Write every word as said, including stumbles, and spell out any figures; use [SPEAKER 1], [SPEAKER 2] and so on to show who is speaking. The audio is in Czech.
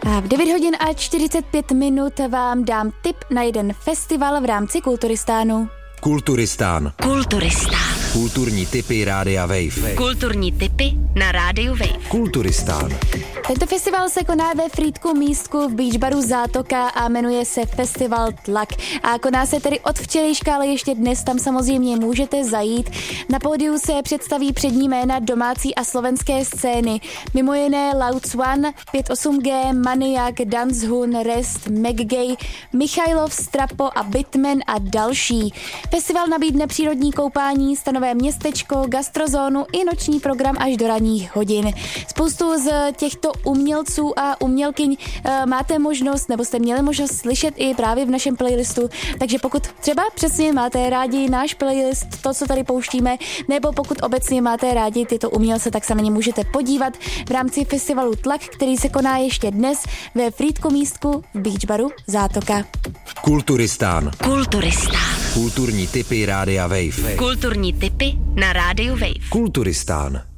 [SPEAKER 1] A v devět hodin a čtyřicet pět minut vám dám tip na jeden festival v rámci Kulturistánu.
[SPEAKER 2] Kulturistán.
[SPEAKER 3] Kulturistán.
[SPEAKER 2] Kulturní tipy Rádia Wave.
[SPEAKER 3] Kulturní tipy na Rádiu Wave.
[SPEAKER 2] Kulturistán.
[SPEAKER 1] Tento festival se koná ve Frýdku místku v Beach Baru Zátoka a jmenuje se Festival Tlak. A koná se tedy od včerejška, ale ještě dnes tam samozřejmě můžete zajít. Na pódiu se představí přední jména domácí a slovenské scény. Mimo jiné Louds One, pět osm G, Maniak, Danzhun, Rest, McGay, Michailov, Strapo a Bitman a další. Festival nabídne přírodní koupání, stanové městečko, gastrozónu i noční program až do ranních hodin. Spoustu z těchto umělců a umělkyň e, máte možnost, nebo jste měli možnost slyšet i právě v našem playlistu, takže pokud třeba přesně máte rádi náš playlist, to, co tady pouštíme, nebo pokud obecně máte rádi tyto umělce, tak se na ně můžete podívat v rámci festivalu Tlak, který se koná ještě dnes ve Frýdku místku v Beach Baru Zátoka.
[SPEAKER 2] Kulturistán.
[SPEAKER 3] Kulturistán.
[SPEAKER 2] Kulturní tipy Rádia Wave.
[SPEAKER 3] Kulturní tipy na Rádiu Wave.
[SPEAKER 2] Kulturistán.